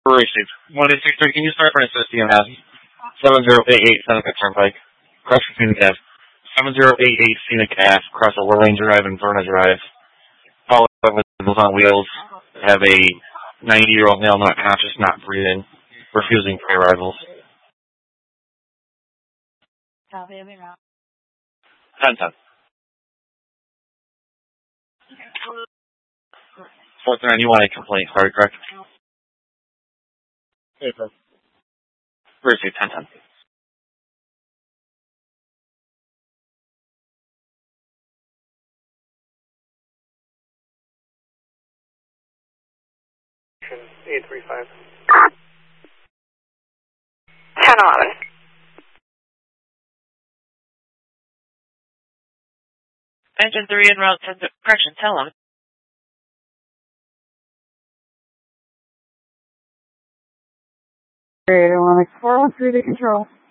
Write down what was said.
Received. 186, can you start for assist EMS? 7088 Seneca Turnpike. Cross Scenic Ave. 7088 Scenic Ave. Cross Lorraine Drive and Verna Drive. All vehicles on wheels have a 90-year-old male not conscious, not breathing, refusing pre-arrivals. Copy, I'll be around. 10-10. 439, you want a complaint, sorry, correct? Paper. Received, 10-10. $835. 10-11. Engine 3 en route to correction, 10-11. Great, I want to 413 to control.